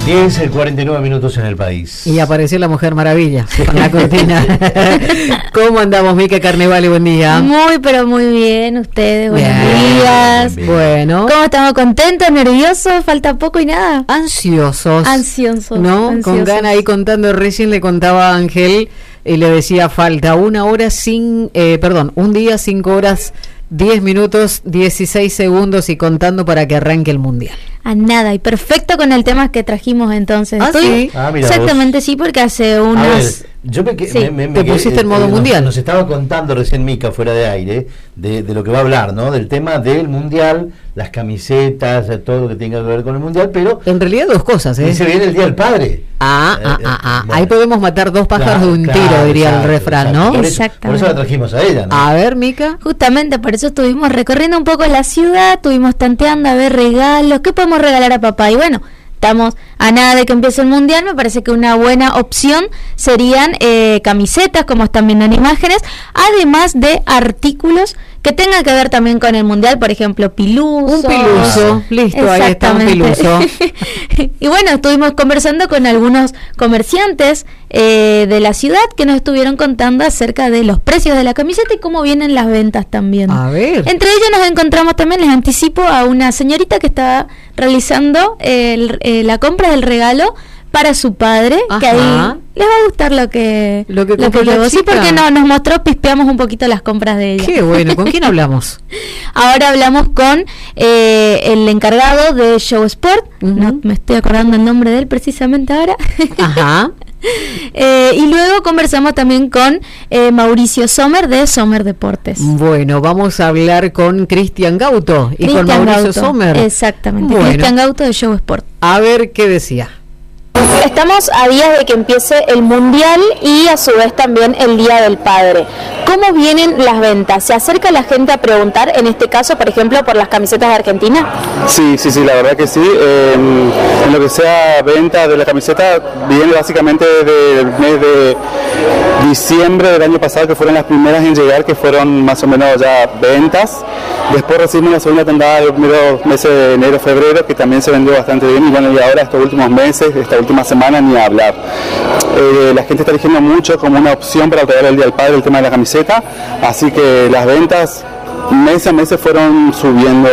49 minutos en el país. Y apareció la Mujer Maravilla con la cortina. ¿Cómo andamos, Mica Carnevale? Buen día. Muy, pero muy bien. Ustedes, buenos días. Bien. Bueno. ¿Cómo estamos? ¿Contentos? ¿Nerviosos? ¿Falta poco y nada? Ansiosos. ¿No? Ansiosos. Con ganas ahí contando. Recién le contaba a Ángel y le decía falta un día, 5 horas, 10 minutos, 16 segundos y contando para que arranque el Mundial. A nada, y perfecto con el tema que trajimos entonces. ¿Sí? Mira exactamente vos. Sí, porque hace unas... Yo me te pusiste en modo mundial. Nos estaba contando recién Mica fuera de aire de lo que va a hablar, ¿no? Del tema del mundial, las camisetas, todo lo que tenga que ver con el mundial, pero en realidad dos cosas, ¿eh? Y se viene el Día del Padre. Bueno. Ahí podemos matar dos pájaros de un tiro, diría el refrán, ¿no? Por eso la trajimos a ella, ¿no? A ver, Mica. Justamente por eso estuvimos recorriendo un poco la ciudad, estuvimos tanteando a ver regalos, ¿qué podemos regalar a papá? Y bueno, estamos a nada de que empiece el mundial. Me parece que una buena opción serían camisetas, como están viendo en imágenes, además de artículos que tengan que ver también con el mundial, por ejemplo, piluso. Un piluso, listo, ahí está un piluso. Y bueno, estuvimos conversando con algunos comerciantes de la ciudad que nos estuvieron contando acerca de los precios de la camiseta y cómo vienen las ventas también. A ver. Entre ellos nos encontramos también, les anticipo, a una señorita que estaba realizando la compra del regalo para su padre. Ajá. Que ahí les va a gustar lo que llevó. Sí, porque nos mostró, pispeamos un poquito las compras de ella. Qué bueno. ¿Con quién hablamos? Ahora hablamos con el encargado de Show Sport. No me estoy acordando el nombre de él precisamente ahora. Ajá. Y luego conversamos también con Mauricio Sommer de Sommer Deportes. Bueno, vamos a hablar con Cristian Gauto y con Mauricio Sommer. Exactamente, bueno. Cristian Gauto de Show Sport. A ver qué decía. Estamos a días de que empiece el Mundial y a su vez también el Día del Padre. ¿Cómo vienen las ventas? ¿Se acerca la gente a preguntar, en este caso, por ejemplo, por las camisetas de Argentina? Sí, la verdad que sí. En lo que sea venta de la camiseta, viene básicamente desde el mes de diciembre del año pasado, que fueron las primeras en llegar, que fueron más o menos ya ventas. Después recibimos la segunda tanda de los primeros meses de enero, febrero, que también se vendió bastante bien. Y bueno, y ahora estos últimos meses, esta última semana, ni a hablar. La gente está eligiendo mucho como una opción para traer el Día del Padre el tema de la camiseta. Así que las ventas mes a mes fueron subiendo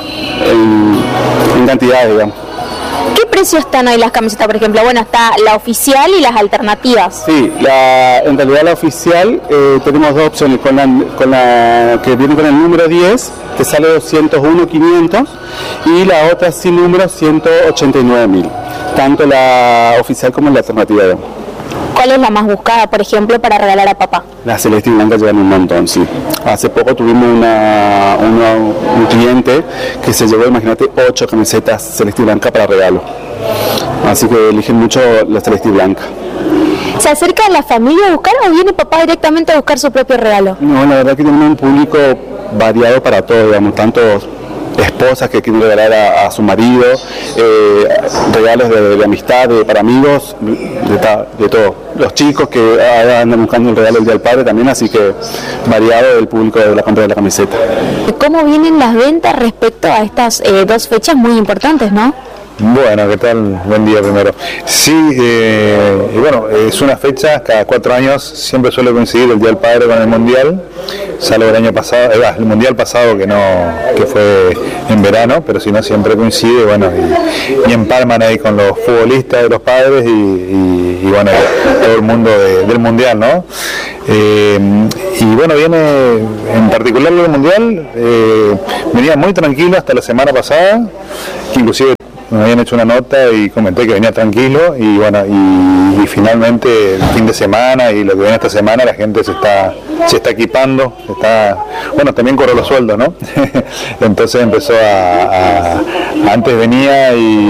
en cantidad, digamos. ¿Qué precios están hoy las camisetas, por ejemplo? Bueno, está la oficial y las alternativas. Sí, en realidad la oficial tenemos dos opciones, con la que viene con el número 10, que sale 201.500, y la otra sin número 189.000, tanto la oficial como la alternativa. ¿Cuál es la más buscada, por ejemplo, para regalar a papá? La celeste y blanca llevan un montón, sí. Hace poco tuvimos un cliente que se llevó, imagínate, 8 camisetas celeste y blanca para regalo. Así que eligen mucho la celeste y blanca. ¿Se acerca la familia a buscar o viene papá directamente a buscar su propio regalo? No, la verdad que tenemos un público variado para todo, digamos, tanto esposas que quieren regalar a su marido, regalos de amistad, para amigos, de todo. Los chicos que andan buscando el regalo del Día del Padre también, así que variado el público de la compra de la camiseta. ¿Cómo vienen las ventas respecto a estas dos fechas muy importantes, no? Bueno, ¿qué tal? Buen día primero. Sí, y bueno, es una fecha, cada 4 años siempre suele coincidir el Día del Padre con el Mundial, salvo el año pasado, el Mundial pasado que fue en verano, pero si no siempre coincide, bueno, y empalman ahí con los futbolistas de los padres y bueno, todo el mundo del Mundial, ¿no? Y bueno, viene en particular el Mundial, venía muy tranquilo hasta la semana pasada, que inclusive me habían hecho una nota y comenté que venía tranquilo y bueno, y finalmente el fin de semana y lo que viene esta semana la gente se está equipando, bueno, también cobró los sueldos, ¿no? Entonces empezó antes venía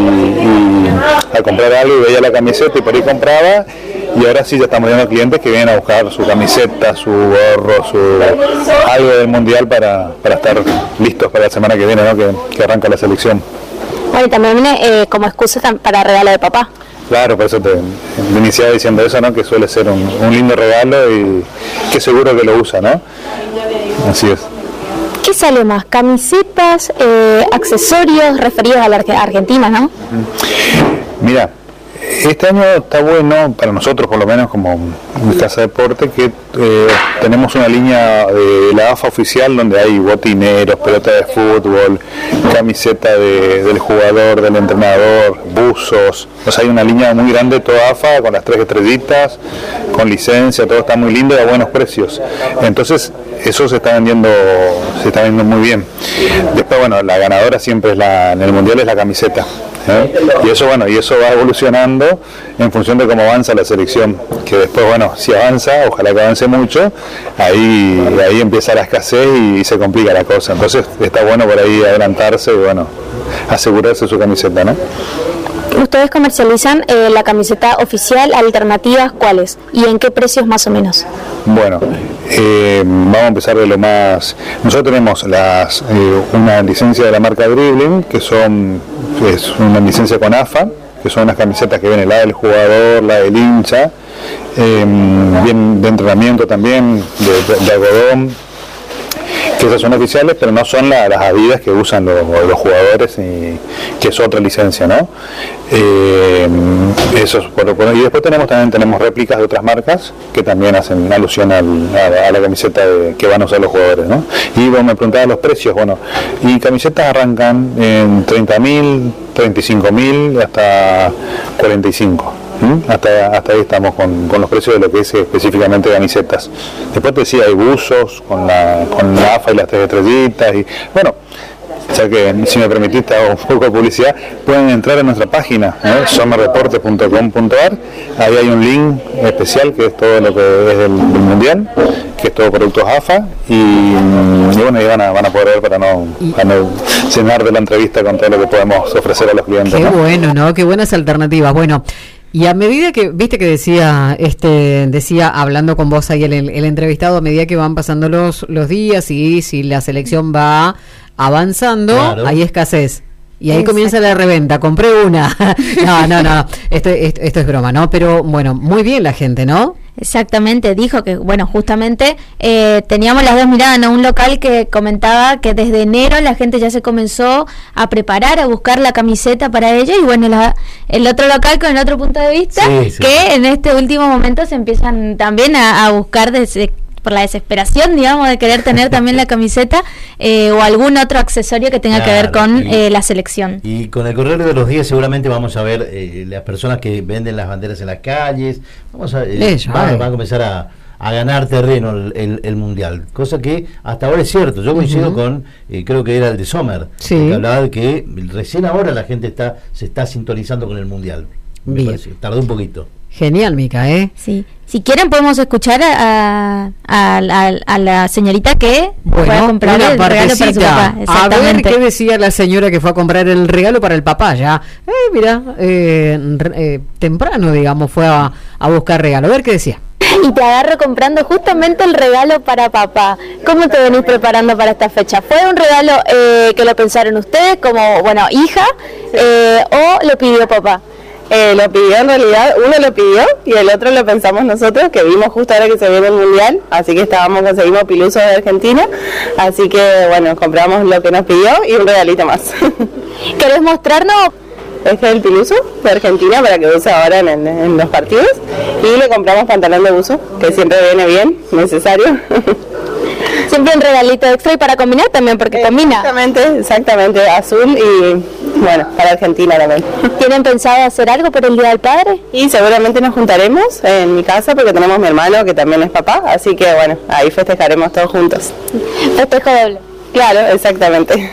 a comprar algo y veía la camiseta y por ahí compraba, y ahora sí ya estamos viendo clientes que vienen a buscar su camiseta, su gorro, algo del Mundial para estar listos para la semana que viene, ¿no? Que arranca la selección. Bueno, y también viene como excusa para regalo de papá. Claro, por eso te iniciaba diciendo eso, ¿no? Que suele ser un lindo regalo y que seguro que lo usa, ¿no? Así es. ¿Qué sale más? ¿Camisetas, accesorios referidos a la Argentina, no? Mira, Este año está bueno, para nosotros por lo menos como Casa Deporte, que tenemos una línea de la AFA oficial donde hay botineros, pelota de fútbol, camiseta del jugador, del entrenador, buzos. O sea, hay una línea muy grande, toda AFA, con las 3 estrellitas, con licencia, todo está muy lindo y a buenos precios. Entonces, eso se está vendiendo muy bien. Después, bueno, la ganadora siempre en el mundial es la camiseta. Y eso va evolucionando en función de cómo avanza la selección, que después, bueno, si avanza, ojalá que avance mucho, ahí empieza la escasez y se complica la cosa. Entonces está bueno por ahí adelantarse y bueno, asegurarse su camiseta, ¿no? Ustedes comercializan la camiseta oficial, alternativas, ¿cuáles? ¿Y en qué precios más o menos? Bueno, vamos a empezar de lo más... Nosotros tenemos una licencia de la marca Dribbling, que es una licencia con AFA, que son unas camisetas que vienen la del jugador, la del hincha, bien de entrenamiento también, de algodón, que esas son oficiales, pero no son las Adidas que usan los jugadores, que es otra licencia, ¿no? Eso es y después tenemos réplicas de otras marcas que también hacen alusión a la camiseta que van a usar los jugadores, ¿no? Y vos me preguntabas los precios, bueno, y camisetas arrancan en 30.000, 35.000 hasta 45. Hasta ahí estamos con los precios de lo que es específicamente camisetas. Después te decía, hay buzos con la AFA y las 3 estrellitas y bueno, ya que si me permitiste hago un poco de publicidad, pueden entrar en nuestra página, somerdeporte.com.ar. Ahí hay un link especial que es todo lo que es del mundial, que es todo productos AFA y bueno, ahí van a poder ver para no llenar de la entrevista con todo lo que podemos ofrecer a los clientes. Qué bueno, ¿no? Qué buenas alternativas. Bueno, y a medida que, viste que decía, hablando con vos ahí el entrevistado, a medida que van pasando los días y si la selección va avanzando, claro, hay escasez. Y ahí comienza la reventa, compré una. No, esto es broma, ¿no? Pero bueno, muy bien la gente, ¿no? Exactamente, dijo que, bueno, justamente teníamos las dos miradas, ¿no? Un local que comentaba que desde enero la gente ya se comenzó a preparar, a buscar la camiseta para ella, y bueno, el otro local con el otro punto de vista, que en este último momento se empiezan también a buscar por la desesperación, digamos, de querer tener también la camiseta o algún otro accesorio que tenga que ver con la selección. Y con el correr de los días seguramente vamos a ver las personas que venden las banderas en las calles, va a comenzar a ganar terreno el mundial, cosa que hasta ahora es cierto. Yo coincido con, creo que era el de Sommer, que hablaba de que recién ahora la gente se está sintonizando con el mundial. Me parece, tardó un poquito. Genial, Mica, Sí. Si quieren podemos escuchar a la señorita que fue a comprar el regalo para su papá. A ver qué decía la señora que fue a comprar el regalo para el papá. Ya, temprano, digamos, fue a buscar regalo. A ver qué decía. Y te agarro comprando justamente el regalo para papá. ¿Cómo te venís preparando para esta fecha? ¿Fue un regalo que lo pensaron ustedes como, bueno, hija, o lo pidió papá? Lo pidió en realidad, uno lo pidió y el otro lo pensamos nosotros, que vimos justo ahora que se viene el mundial, así que conseguimos pilusos de Argentina, así que bueno, compramos lo que nos pidió y un regalito más. ¿Querés mostrarnos? Este es el piluso de Argentina para que use ahora en los partidos, y le compramos pantalón de buzo, que siempre viene bien, necesario. Siempre un regalito extra y para combinar también, porque combina. Exactamente, azul y bueno, para Argentina también. ¿Tienen pensado hacer algo por el Día del Padre? Y seguramente nos juntaremos en mi casa porque tenemos mi hermano que también es papá, así que bueno, ahí festejaremos todos juntos. Festejo doble. Claro, exactamente.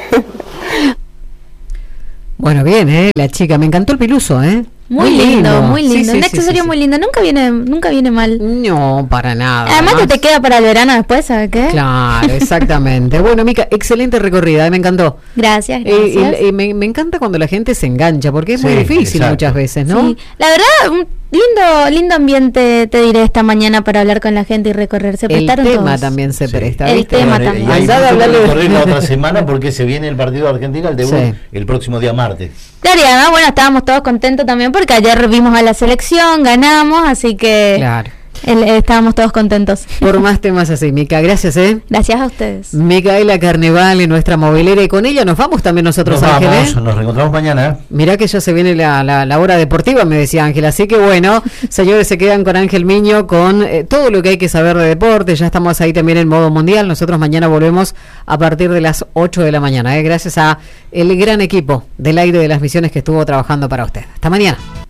Bueno, bien, la chica, me encantó el piluso, Muy lindo. Un accesorio muy lindo, nunca viene mal. No, para nada. Además que te queda para el verano después, ¿sabes qué? Claro, exactamente. Bueno, Mica, excelente recorrida, me encantó. Gracias. Y me encanta cuando la gente se engancha, porque es muy difícil muchas veces, ¿no? Sí, la verdad, lindo ambiente, te diré, esta mañana para hablar con la gente y recorrer. Se prestaron todos. El tema también se presta. El tema también. Y andá a hablarle la otra semana porque se viene el partido de Argentina, el debut, el próximo día martes. Claro, y además, bueno, estábamos todos contentos también porque ayer vimos a la selección, ganamos, así que... Claro. estábamos todos contentos. Por más temas así, Mica, gracias, Gracias a ustedes. Micaela Carnevale, nuestra movilera, y con ella nos vamos también nosotros, Ángel. Nos reencontramos mañana. Mirá que ya se viene la hora deportiva, me decía Ángel, así que bueno, señores, se quedan con Ángel Miño, con todo lo que hay que saber de deporte. Ya estamos ahí también en modo mundial. Nosotros mañana volvemos a partir de las 8 de la mañana, gracias a el gran equipo del aire de las misiones que estuvo trabajando para usted. Hasta mañana.